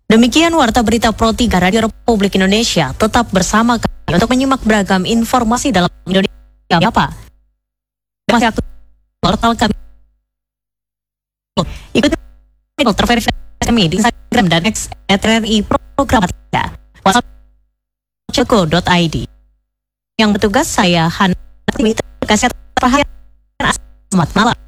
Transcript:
Demikian Warta Berita Pro 3 Radio Republik Indonesia. Tetap bersama kami untuk menyimak beragam informasi dalam Indonesia. Apa? Masih aktif portal kami. Ikuti terverifikasi kami di Instagram dan X @RRI Program 3. WhatsApp ceko.id. Yang bertugas saya Hana. Terima kasih atas perhatian. Selamat malam.